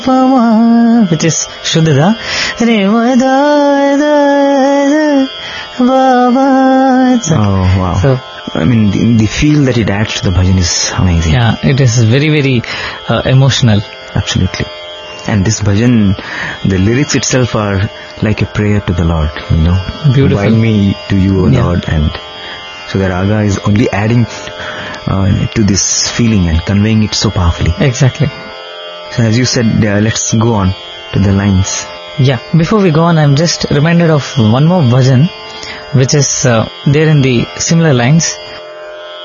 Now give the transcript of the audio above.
Pama, which is Shuddha, Oh wow. So, I mean, the feel that it adds to the bhajan is amazing. yeah, it is very, very emotional. Absolutely. And this bhajan, the lyrics itself are like a prayer to the Lord, Beautiful. Bind me to you, O Yeah. Lord. And so the raga is only adding to this feeling and conveying it so powerfully. Exactly. So as you said, let's go on to the lines. Yeah, before we go on, I'm just reminded of one more bhajan, which is there in the similar lines.